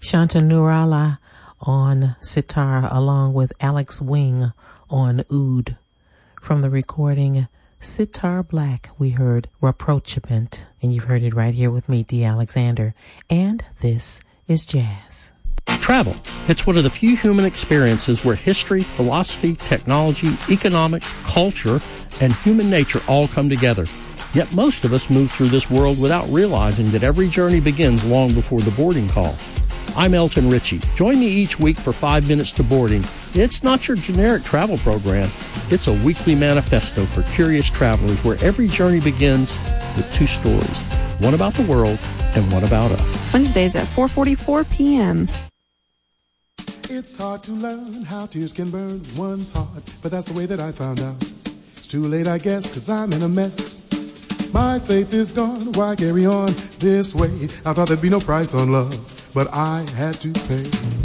Shanta Nurala on sitar, along with Alex Wing on oud. From the recording Sitar Black, we heard Rapprochement, and you've heard it right here with me, Dee Alexander. And this is jazz. Travel. It's one of the few human experiences where history, philosophy, technology, economics, culture, and human nature all come together. Yet most of us move through this world without realizing that every journey begins long before the boarding call. I'm Elton Ritchie. Join me each week for 5 Minutes to Boarding. It's not your generic travel program. It's a weekly manifesto for curious travelers where every journey begins with two stories, one about the world and one about us. Wednesdays at 4:44 p.m. It's hard to learn how tears can burn one's heart, but that's the way that I found out. It's too late, I guess, 'cause I'm in a mess. My faith is gone, why carry on this way? I thought there'd be no price on love, but I had to pay.